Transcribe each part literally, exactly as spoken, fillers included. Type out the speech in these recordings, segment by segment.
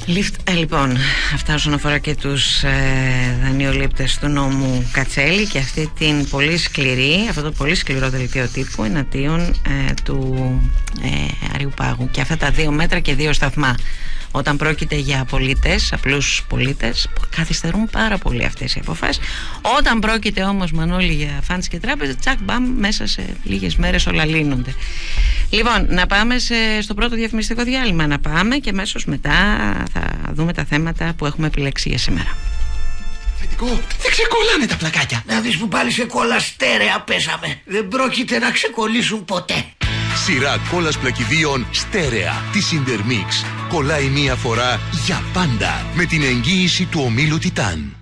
Lift, ε, λοιπόν, αυτά όσον αφορά και τους ε, δανειολήπτες του νόμου Κατσέλη και αυτή την πολύ σκληρή, αυτό το πολύ σκληρό δελτίο τύπου εναντίον ε, του ε, Αριουπάγου, και αυτά τα δύο μέτρα και δύο σταθμά. Όταν πρόκειται για πολίτες, απλούς πολίτες, καθυστερούν πάρα πολύ αυτές οι αποφάσεις. Όταν πρόκειται όμως, Μανώλη, για φαντς και τράπεζες, τσακ μπαμ, μέσα σε λίγες μέρες όλα λύνονται. Λοιπόν, να πάμε σε, στο πρώτο διαφημιστικό διάλειμμα, να πάμε και αμέσως μετά θα δούμε τα θέματα που έχουμε επιλέξει για σήμερα. Αφεντικό, δεν ξεκολλάνε τα πλακάκια. Να δεις που πάλι σε κόλλα στέρεα πέσαμε. Δεν πρόκειται να ξεκολλήσουν ποτέ. Σειρά κόλλας πλακιδίων στέρεα της Intermix. Κολλάει μία φορά για πάντα με την εγγύηση του ομίλου Τιτάν.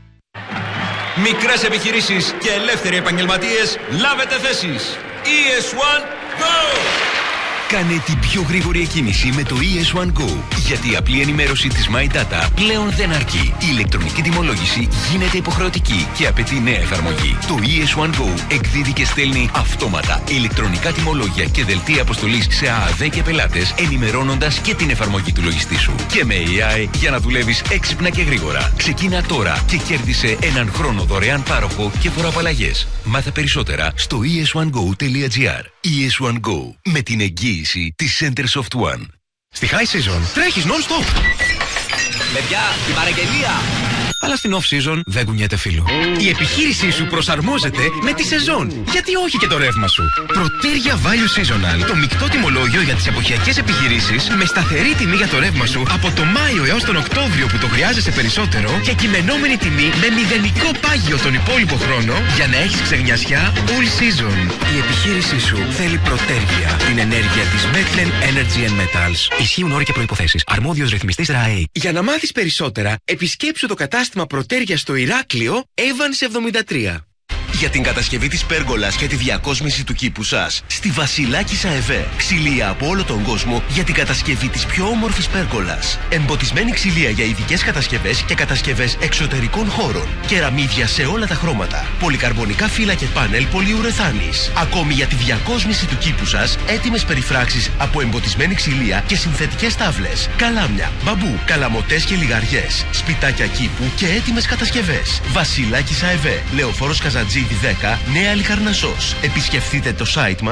Μικρές επιχειρήσεις και ελεύθεροι επαγγελματίες, λάβετε θέσεις. ι ες ουάν Go! Κάνε την πιο γρήγορη εκκίνηση με το ι ες ουάν Go. Γιατί η απλή ενημέρωση της My Data πλέον δεν αρκεί. Η ηλεκτρονική τιμολόγηση γίνεται υποχρεωτική και απαιτεί νέα εφαρμογή. Το ι ες ουάν Go εκδίδει και στέλνει αυτόματα ηλεκτρονικά τιμολόγια και δελτία αποστολής σε ΑΑΔ και πελάτες, ενημερώνοντας και την εφαρμογή του λογιστή σου. Και με έι άι για να δουλεύεις έξυπνα και γρήγορα. Ξεκίνα τώρα και κέρδισε έναν χρόνο δωρεάν πάροχο και φοροαπαλλαγές. Μάθε περισσότερα στο ι ες ουάν γκο τελεία τζι άρ. ι ες ουάν Go, με την εγγύηση της Centersoft One. Στη High Season τρέχεις non-stop. Παιδιά, την παραγγελία! Αλλά στην off-season δεν κουνιέται φίλο. Η επιχείρησή σου προσαρμόζεται με τη σεζόν. Γιατί όχι και το ρεύμα σου. Protergia Value Seasonal. Το μεικτό τιμολόγιο για τις εποχιακές επιχειρήσεις με σταθερή τιμή για το ρεύμα σου από το Μάιο έως τον Οκτώβριο που το χρειάζεσαι περισσότερο και κειμενόμενη τιμή με μηδενικό πάγιο τον υπόλοιπο χρόνο για να έχεις ξεγνιασιά all season. Η επιχείρησή σου θέλει Protergia. Την ενέργεια της Metlen Energy and Metals. Ισχύουν όροι και προϋποθέσεις. Αρμόδιος ρυθμιστής ΡΑΕ. Για να μάθεις περισσότερα, επισκέψου το κατάστημα Protergia στο Ηράκλειο, Evans εβδομήντα τρία. Για την κατασκευή της πέργολας και τη διακόσμηση του κήπου σας, στη Βασιλάκης ΑΕΒΕ. Ξυλία από όλο τον κόσμο για την κατασκευή της πιο όμορφης πέργολας. Εμποτισμένη ξυλία για ειδικές κατασκευές και κατασκευές εξωτερικών χώρων. Κεραμίδια σε όλα τα χρώματα. Πολυκαρβονικά φύλλα και πάνελ πολυουρεθάνης. Ακόμη για τη διακόσμηση του κήπου σας, έτοιμες περιφράξεις από εμποτισμένη ξυλία και συνθετικές τάβλες. Καλάμια, μπαμπού, καλαμοτές και λιγαριές. Σπιτάκια κήπου και έτοιμες κατασκευές. Βασιλάκης ΑΕΒΕ. Λεωφόρος Καζατζίδη δέκα, Νέα Λικαρνασσός. Επισκεφτείτε το site μας